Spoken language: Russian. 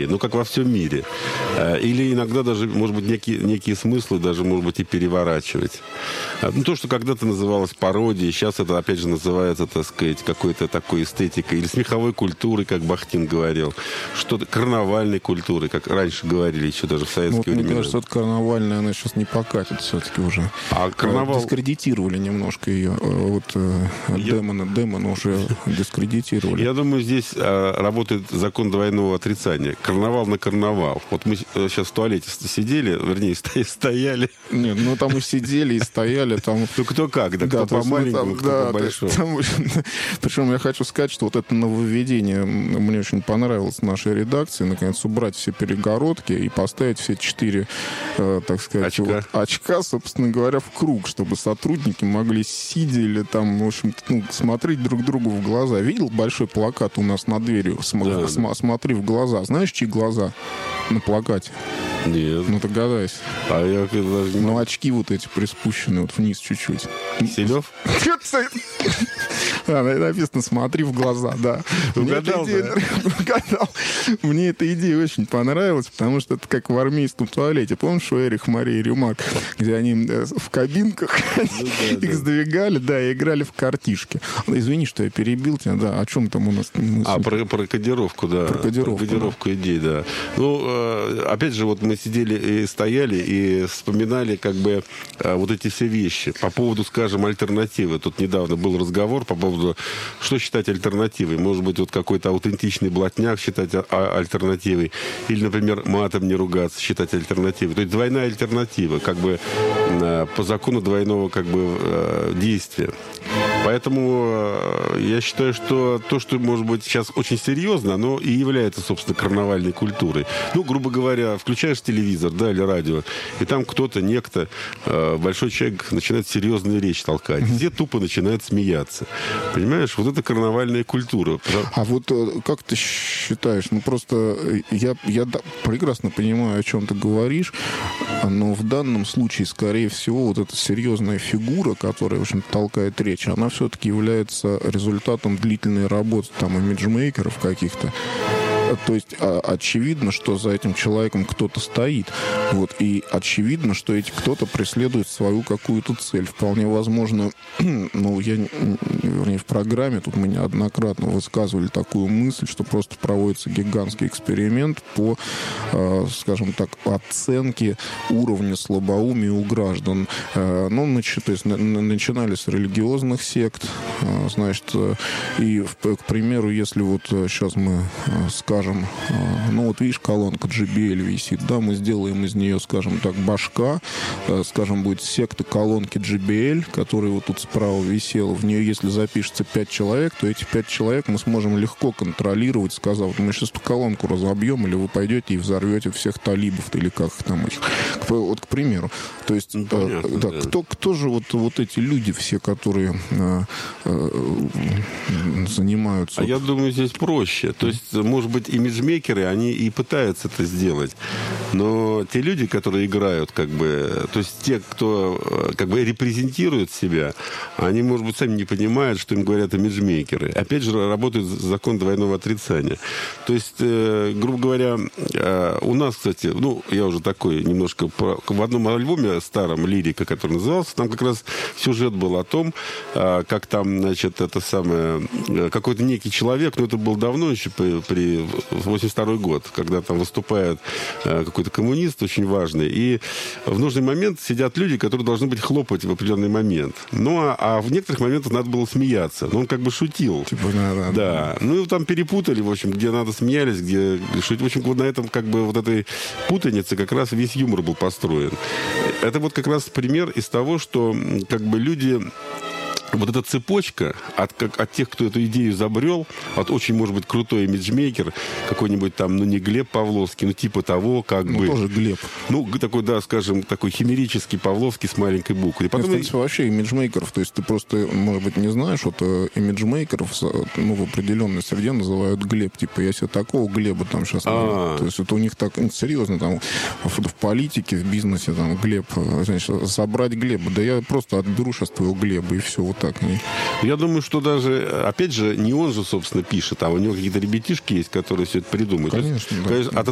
истории, ну, как во всем мире. Или иногда даже, может быть, некие смыслы даже, может быть, и переворачивать. Ну, то, что когда-то называлось пародией, сейчас это, опять же, называется, так сказать, какой-то такой эстетикой. Или смеховой культурой, как Бахтин говорил. Что-то карнавальной культурой, как раньше говорили еще даже в советские времена. Мне кажется, это карнавальная, она сейчас не покатит все-таки уже. А карнавал... Дискредитировали немножко ее. Вот Демона уже дискредитировали. Я думаю, здесь работает закон двойного отрицания. Карнавал на карнавал. Вот мы сейчас в туалете сидели, вернее, стояли. Нет, ну там и сидели, и стояли. Там... Ну, кто как, да, кто по маленькому, кто по большому. Причем я хочу сказать, что вот это нововведение мне очень понравилось в нашей редакции. Наконец, убрать все перегородки и поставить все 4, так сказать, очка, собственно говоря, в круг, чтобы сотрудники могли, сидя или там, в общем, смотреть друг другу в глаза. Видел большой плакат у нас над дверью? Смотри в глаза. Знаешь, чьи глаза на плакате? Нет. Ну, догадайся. А я даже... Ну, очки вот эти приспущены вот вниз чуть-чуть. Киселев? Написано «Смотри в глаза», да. Угадал, да? Угадал. Мне эта идея очень понравилась, потому что это как в армейском туалете. Помнишь, у Эрих, Марии Рюмак, где они в кабинках их сдвигали, да, и играли в картишки. Извини, что я перебил тебя, да. О чем там у нас? Про кодировку, да. Про кодировку идей, да. Ну, опять же, вот мы сидели и стояли и вспоминали как бы вот эти все вещи по поводу, скажем, альтернативы. Тут недавно был разговор по поводу, что считать альтернативой. Может быть, вот какой-то аутентичный блатняк считать альтернативой. Или, например, матом не ругаться, считать альтернативой. То есть двойная альтернатива, как бы по закону двойного как бы действия. Поэтому я считаю, что то, что, может быть, сейчас очень серьезно, оно и является, собственно, карнавальной культурой. Ну, грубо говоря, включаешь телевизор, да, или радио, и там кто-то, некто, большой человек начинает серьезную речь толкать. Все тупо начинают смеяться. Понимаешь? Вот это карнавальная культура. А вот как ты считаешь? Ну, просто я прекрасно понимаю, о чем ты говоришь, но в данном случае, скорее всего, вот эта серьезная фигура, которая, в общем, толкает речь, она все-таки является результатом длительной работы там имиджмейкеров каких-то. То есть очевидно, что за этим человеком кто-то стоит. Вот, и очевидно, что эти кто-то преследует свою какую-то цель. Вполне возможно, ну, вернее, в программе тут мы неоднократно высказывали такую мысль, что просто проводится гигантский эксперимент по, скажем так, оценке уровня слабоумия у граждан. Ну, то есть начинали с религиозных сект, значит, и, к примеру, если вот сейчас мы скажем, ну вот видишь, колонка JBL висит, да, мы сделаем из нее, скажем так, башка, скажем, будет секта колонки JBL, которая вот тут справа висела, в нее, если запишется 5 человек, то эти 5 человек мы сможем легко контролировать, сказав, мы сейчас колонку разобьем, или вы пойдете и взорвете всех талибов, или как их там, вот, к примеру. То есть, ну, понятно, да, кто же вот эти люди все, которые занимаются... А я думаю, здесь проще. То есть, может быть, имиджмейкеры, они и пытаются это сделать. Но те люди, которые играют, как бы, то есть те, кто как бы репрезентирует себя, они, может быть, сами не понимают, что им говорят имиджмейкеры. Опять же, работает закон двойного отрицания. То есть, грубо говоря, у нас, кстати, ну, я уже такой немножко... В одном альбоме старом, «Лирика», который назывался, там как раз сюжет был о том, как там, значит, это самое... Какой-то некий человек, но это был давно еще при 82-й год, когда там выступает какой-то коммунист очень важный, и в нужный момент сидят люди, которые должны быть хлопать в определенный момент. Ну, а в некоторых моментах надо было смеяться. Но он как бы шутил. Типа, да. Ну, и там перепутали, в общем, где надо смеялись, где шутили. В общем, вот на этом, как бы, вот этой путанице как раз весь юмор был построен. Это вот как раз пример из того, что, как бы, люди... Вот эта цепочка от тех, кто эту идею изобрел, от очень, может быть, крутой имиджмейкер, какой-нибудь там, ну, не Глеб Павловский, ну, типа того, как бы... тоже Глеб. Ну, такой, да, скажем, такой химерический Павловский с маленькой буквы. Потом... В принципе, вообще имиджмейкеров, то есть ты просто, может быть, не знаешь, вот имиджмейкеров, ну, в определенной среде называют Глеб. Типа, я себе такого Глеба там сейчас... То есть это у них так серьезно, там, в политике, в бизнесе, там, Глеб, значит, собрать Глеба. Да я просто отберу сейчас твоего Глеба, и все, вот так. Я думаю, что даже, опять же, не он же, собственно, пишет, а у него какие-то ребятишки есть, которые все это придумают. Конечно, есть, да.